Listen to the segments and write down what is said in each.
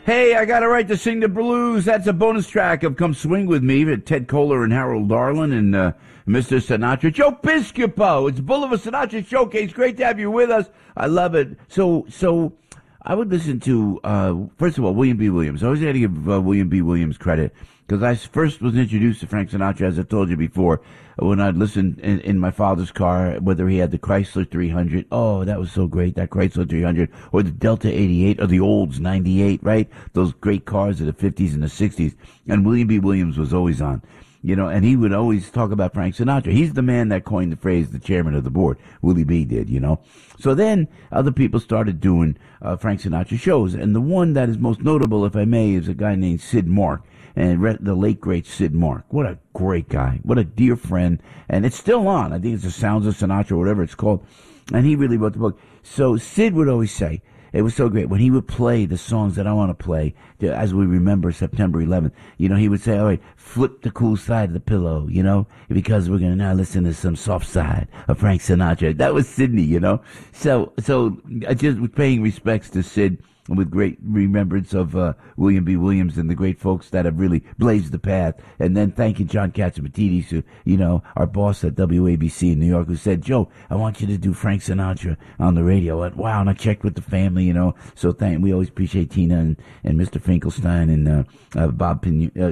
Hey, I got a right to sing the blues. That's a bonus track of Come Swing With Me with Ted Koehler and Harold Darlin and Mr. Sinatra. Joe Piscopo. It's Boulevard Sinatra Showcase. Great to have you with us. I love it. So I would listen to, first of all, William B. Williams. I always had to give William B. Williams credit because I first was introduced to Frank Sinatra, as I told you before, when I'd listen in my father's car, whether he had the Chrysler 300. Oh, that was so great, that Chrysler 300, or the Delta 88, or the Olds 98, right? Those great cars of the 50s and the 60s. And William B. Williams was always on. You know, and he would always talk about Frank Sinatra. He's the man that coined the phrase, the chairman of the board. Willie B did, you know. So then other people started doing Frank Sinatra shows. And the one that is most notable, if I may, is a guy named Sid Mark. And the late, great Sid Mark. What a great guy. What a dear friend. And it's still on. I think it's the Sounds of Sinatra or whatever it's called. And he really wrote the book. So Sid would always say, it was so great when he would play the songs that I want to play, as we remember September 11th. You know, he would say, all right, flip the cool side of the pillow, you know, because we're going to now listen to some soft side of Frank Sinatra. That was Sidney, you know. So I just was paying respects to Sid with great remembrance of William B. Williams and the great folks that have really blazed the path. And then thanking John Catsimatidis, who, you know, our boss at WABC in New York, who said, Joe, I want you to do Frank Sinatra on the radio. I went, wow, and I checked with the family, you know. So we always appreciate Tina and Mr. Finkelstein and Bob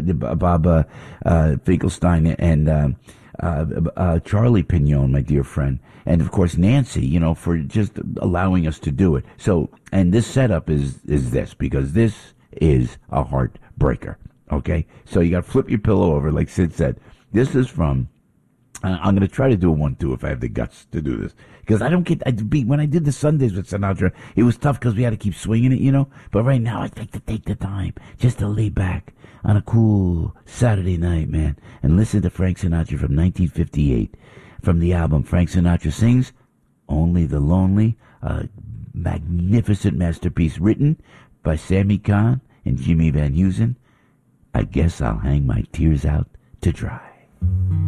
Finkelstein and Charlie Pignon, my dear friend. And of course Nancy, you know, for just allowing us to do it. So, and this setup is this, because this is a heartbreaker. Okay? So you gotta flip your pillow over, like Sid said. This is from, I'm gonna try to do a 1-2 if I have the guts to do this. Because when I did the Sundays with Sinatra, it was tough because we had to keep swinging it, you know? But right now I'd like to take the time just to lay back on a cool Saturday night, man, and listen to Frank Sinatra from 1958. From the album Frank Sinatra Sings, Only the Lonely, a magnificent masterpiece written by Sammy Cahn and Jimmy Van Heusen. I guess I'll hang my tears out to dry.